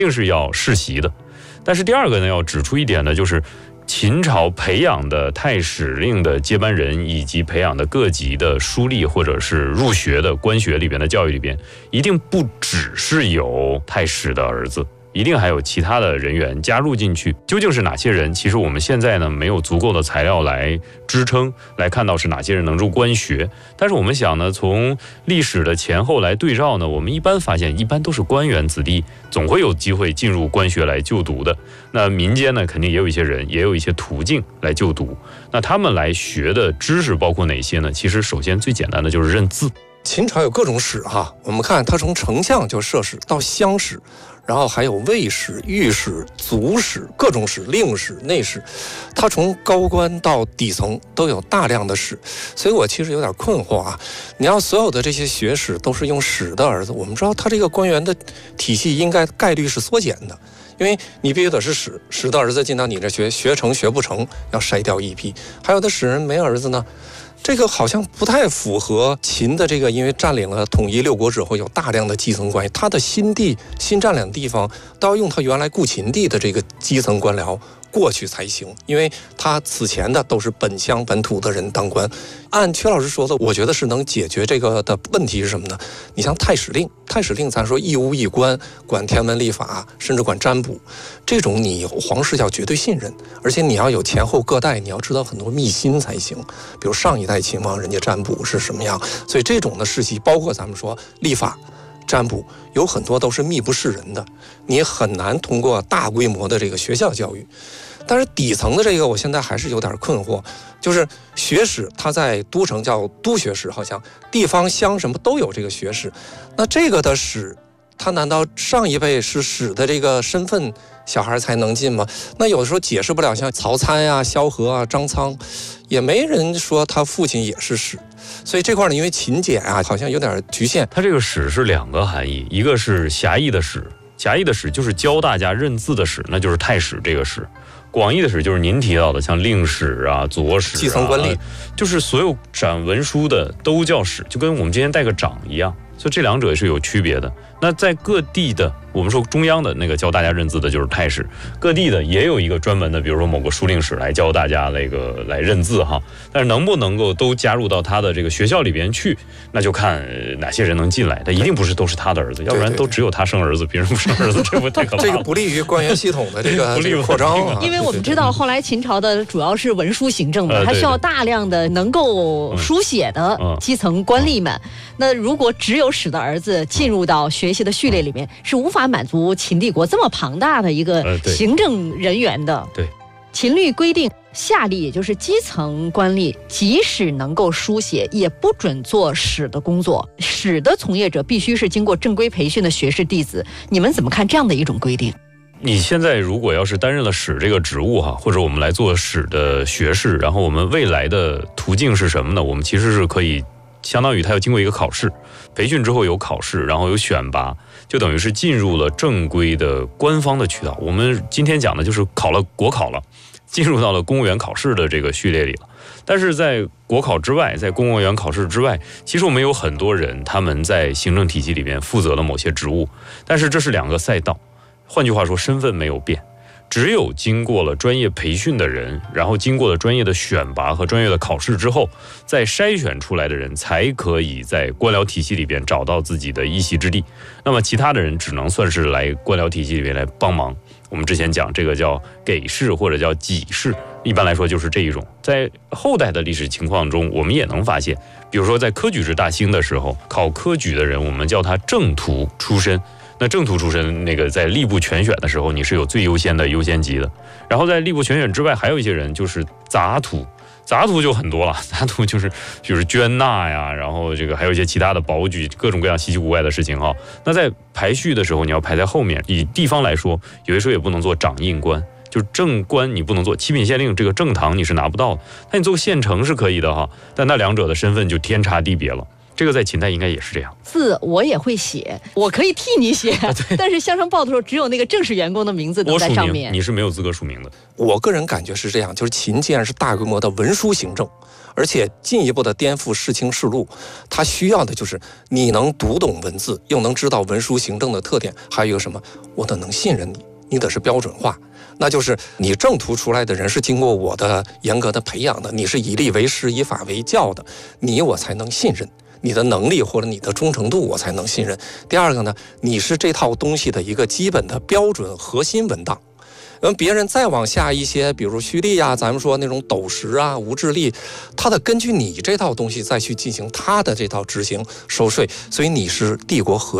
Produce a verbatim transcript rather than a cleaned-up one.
定是要世袭的。但是第二个呢，要指出一点呢，就是秦朝培养的太史令的接班人，以及培养的各级的书吏或者是入学的官学里边的教育里边，一定不只是有太史的儿子，一定还有其他的人员加入进去。究竟是哪些人？其实我们现在呢没有足够的材料来支撑，来看到是哪些人能入官学。但是我们想呢，从历史的前后来对照呢，我们一般发现，一般都是官员子弟，总会有机会进入官学来就读的。那民间呢，肯定也有一些人，也有一些途径来就读。那他们来学的知识包括哪些呢？其实首先最简单的就是认字。 秦朝有各种史哈，我们看它从丞相就设史到乡史，然后还有卫史、御史、族史，各种史、令史、内史，它从高官到底层都有大量的史。所以我其实有点困惑啊，你要所有的这些学史都是用史的儿子，我们知道他这个官员的体系应该概率是缩减的，因为你必须得是史史的儿子进到你这学，学成学不成要筛掉一批，还有的史人没儿子呢。这个好像不太符合秦的这个，因为占领了统一六国之后有大量的基层关系，他的新地新占领的地方都要用他原来故秦地的这个基层官僚过去才行，因为他此前的都是本乡本土的人当官。按阙老师说的，我觉得是能解决这个的问题是什么呢？你像太史令，太史令咱说一屋一官，管天文历法，甚至管占卜，这种你皇室要绝对信任，而且你要有前后各代，你要知道很多秘辛才行。比如上一代秦王人家占卜是什么样，所以这种的世袭，包括咱们说历法、占卜，有很多都是秘不示人的，你很难通过大规模的这个学校教育。但是底层的这个，我现在还是有点困惑，就是学史，它在都城叫都学史，好像地方乡什么都有这个学史。那这个的史，他难道上一辈是史的这个身份，小孩才能进吗？那有的时候解释不了，像曹参啊、萧何啊、张苍，也没人说他父亲也是史。所以这块呢，因为勤俭啊，好像有点局限。 它这个史是两个含义，一个是狭义的史，狭义的史就是教大家认字的史，那就是太史这个史。广义的史就是您提到的，像令史啊、左史啊、 基层官吏， 就是所有掌文书的都叫史，就跟我们今天带个长一样。所以这两者也是有区别的。那在各地的，我们说中央的那个教大家认字的就是太史，各地的也有一个专门的，比如说某个书令史来教大家那个来认字哈。但是能不能够都加入到他的这个学校里边去，那就看哪些人能进来。他一定不是都是他的儿子，要不然都只有他生儿子，别人不生儿子，这不太可怕了。 这个不利于官员系统的这个这个扩张啊。 因为我们知道后来秦朝的主要是文书行政嘛，它需要大量的能够书写的基层官吏们。那如果只有史的儿子进入到学习的序列里面，是无法满足秦帝国这么庞大的一个行政人员的。 对， 秦律规定，下吏也就是基层官吏，即使能够书写，也不准做史的工作。史的从业者必须是经过正规培训的学士弟子。你们怎么看这样的一种规定？ 你现在如果要是担任了史这个职务哈，或者我们来做史的学士，然后我们未来的途径是什么呢？我们其实是可以相当于他要经过一个考试，培训之后有考试，然后有选拔，就等于是进入了正规的官方的渠道。我们今天讲的就是考了国考了，进入到了公务员考试的这个序列里了。但是在国考之外，在公务员考试之外，其实我们有很多人他们在行政体系里面负责了某些职务，但是这是两个赛道，换句话说身份没有变。只有经过了专业培训的人，然后经过了专业的选拔和专业的考试之后，再筛选出来的人才可以在官僚体系里边找到自己的一席之地。那么其他的人只能算是来官僚体系里边来帮忙。我们之前讲这个叫给事或者叫给事，一般来说就是这一种。在后代的历史情况中，我们也能发现，比如说在科举制大兴的时候，考科举的人我们叫他正徒出身。那正徒出身，那个在吏部全选的时候，你是有最优先的优先级的。然后在吏部全选之外，还有一些人就是杂徒，杂徒就很多了，杂徒就是就是捐纳呀，然后这个还有一些其他的保举，各种各样稀奇古怪的事情哈。那在排序的时候，你要排在后面。以地方来说，有些时候也不能做掌印官，就是正官你不能做，七品县令这个正堂你是拿不到的。那你做个县丞是可以的哈，但那两者的身份就天差地别了。 这个在秦代应该也是这样。 字我也会写，我可以替你写，啊、但是乡绅报的时候，只有那个正式员工的名字能在上面。 你是没有资格署名的。 我个人感觉是这样，就是秦既然是大规模的文书行政，而且进一步的颠覆世卿世禄，它需要的就是你能读懂文字，又能知道文书行政的特点，还有一个什么，我得能信任你，你得是标准化。那就是你正途出来的人是经过我的严格的培养的，你是以吏为师，以法为教的，你我才能信任。你的能力或者你的忠诚度我才能信任。第二个呢，你是这套东西的一个基本的标准核心文档。嗯，别人再往下一些，比如胥吏啊，咱们说那种斗石啊、吴志立，他的根据你这套东西再去进行他的这套执行收税，所以你是帝国核